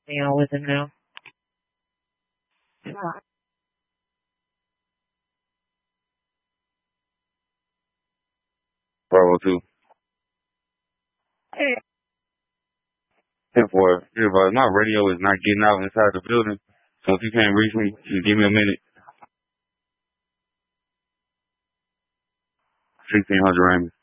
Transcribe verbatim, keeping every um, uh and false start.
Stay on with him now. Bravo two. Hey. ten four. If uh, my radio is not getting out inside the building, so if you can't reach me, just give me a minute. sixteen hundred Raymond.